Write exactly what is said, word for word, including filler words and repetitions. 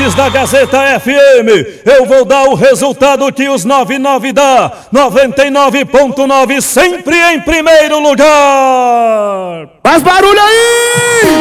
ouvintes da Gazeta F M, eu vou dar o resultado que os noventa e nove dá. noventa e nove ponto nove sempre em primeiro lugar. Faz barulho aí!